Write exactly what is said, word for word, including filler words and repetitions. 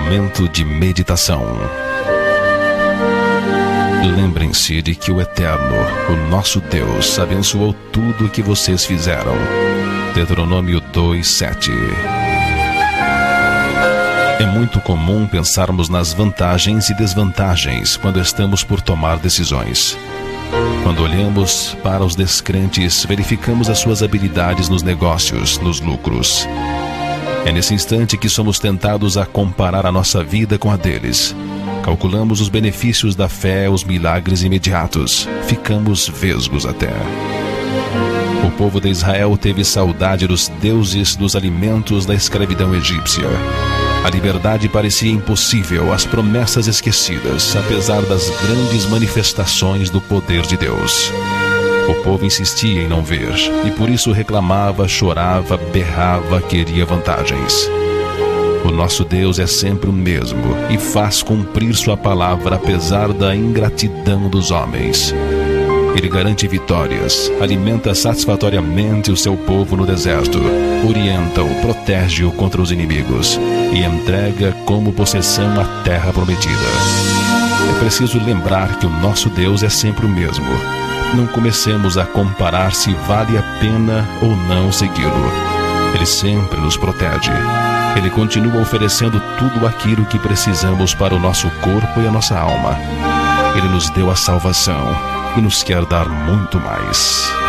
Momento de meditação. Lembrem-se de que o Eterno, o nosso Deus, abençoou tudo o que vocês fizeram. Deuteronômio dois, sete. É muito comum pensarmos nas vantagens e desvantagens quando estamos por tomar decisões. Quando olhamos para os descrentes, verificamos as suas habilidades nos negócios, nos lucros. É nesse instante que somos tentados a comparar a nossa vida com a deles. Calculamos os benefícios da fé, os milagres imediatos. Ficamos vesgos até. O povo de Israel teve saudade dos deuses dos alimentos da escravidão egípcia. A liberdade parecia impossível, as promessas esquecidas, apesar das grandes manifestações do poder de Deus. O povo insistia em não ver, e por isso reclamava, chorava, berrava, queria vantagens. O nosso Deus é sempre o mesmo e faz cumprir sua palavra apesar da ingratidão dos homens. Ele garante vitórias, alimenta satisfatoriamente o seu povo no deserto, orienta-o, protege-o contra os inimigos e entrega como possessão a terra prometida. É preciso lembrar que o nosso Deus é sempre o mesmo. Não comecemos a comparar se vale a pena ou não segui-lo. Ele sempre nos protege. Ele continua oferecendo tudo aquilo que precisamos para o nosso corpo e a nossa alma. Ele nos deu a salvação e nos quer dar muito mais.